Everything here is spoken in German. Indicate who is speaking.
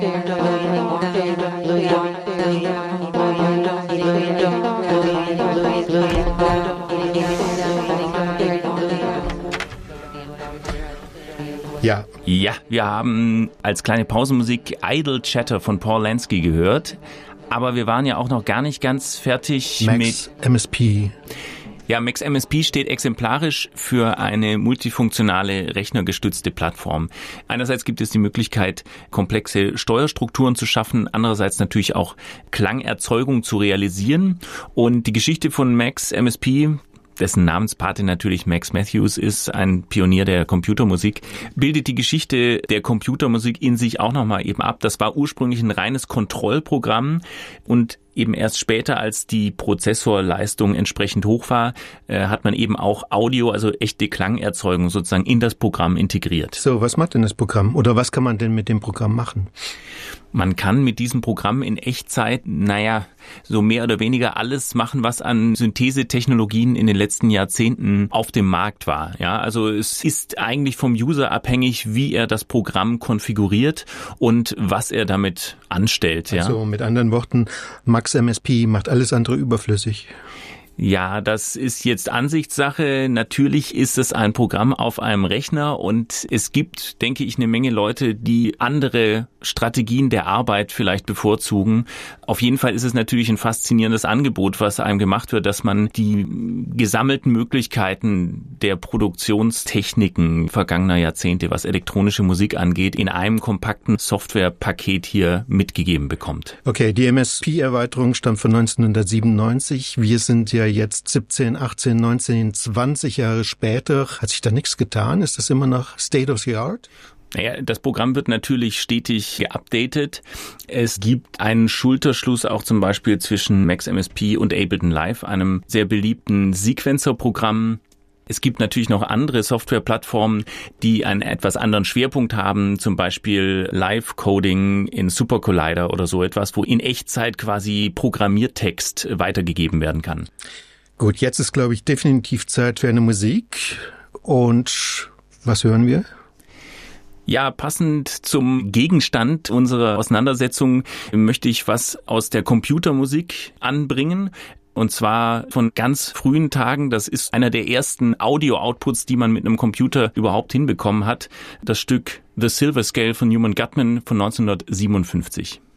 Speaker 1: Ja.
Speaker 2: Ja, wir haben als kleine Pausenmusik Idle Chatter von Paul Lansky gehört, aber wir waren ja auch noch gar nicht ganz fertig
Speaker 1: Max MSP.
Speaker 2: Ja, Max MSP steht exemplarisch für eine multifunktionale rechnergestützte Plattform. Einerseits gibt es die Möglichkeit, komplexe Steuerstrukturen zu schaffen, andererseits natürlich auch Klangerzeugung zu realisieren. Und die Geschichte von Max MSP, dessen Namenspate natürlich Max Matthews ist, ein Pionier der Computermusik, bildet die Geschichte der Computermusik in sich auch nochmal eben ab. Das war ursprünglich ein reines Kontrollprogramm und eben erst später, als die Prozessorleistung entsprechend hoch war, hat man eben auch Audio, also echte Klangerzeugung sozusagen in das Programm integriert.
Speaker 1: So, was macht denn das Programm? Oder was kann man denn mit dem Programm machen?
Speaker 2: Man kann mit diesem Programm in Echtzeit, so mehr oder weniger alles machen, was an Synthesetechnologien in den letzten Jahrzehnten auf dem Markt war. Ja, also es ist eigentlich vom User abhängig, wie er das Programm konfiguriert und was er damit anstellt. Ja.
Speaker 1: Also mit anderen Worten, Max MSP macht alles andere überflüssig.
Speaker 2: Ja, das ist jetzt Ansichtssache. Natürlich ist es ein Programm auf einem Rechner und es gibt, denke ich, eine Menge Leute, die andere Strategien der Arbeit vielleicht bevorzugen. Auf jeden Fall ist es natürlich ein faszinierendes Angebot, was einem gemacht wird, dass man die gesammelten Möglichkeiten der Produktionstechniken vergangener Jahrzehnte, was elektronische Musik angeht, in einem kompakten Softwarepaket hier mitgegeben bekommt.
Speaker 1: Okay, die MSP-Erweiterung stammt von 1997. Wir sind ja jetzt 17, 18, 19, 20 Jahre später. Hat sich da nichts getan? Ist das immer noch State of the Art?
Speaker 2: Naja, das Programm wird natürlich stetig geupdatet. Es gibt einen Schulterschluss auch zum Beispiel zwischen Max MSP und Ableton Live, einem sehr beliebten Sequencer-Programm. Es gibt natürlich noch andere Softwareplattformen, die einen etwas anderen Schwerpunkt haben, zum Beispiel Live-Coding in Supercollider oder so etwas, wo in Echtzeit quasi Programmiertext weitergegeben werden kann.
Speaker 1: Gut, jetzt ist, glaube ich, definitiv Zeit für eine Musik. Und was hören wir?
Speaker 2: Ja, passend zum Gegenstand unserer Auseinandersetzung möchte ich was aus der Computermusik anbringen. Und zwar von ganz frühen Tagen. Das ist einer der ersten Audio-Outputs, die man mit einem Computer überhaupt hinbekommen hat. Das Stück The Silver Scale von Newman Gutman von 1957.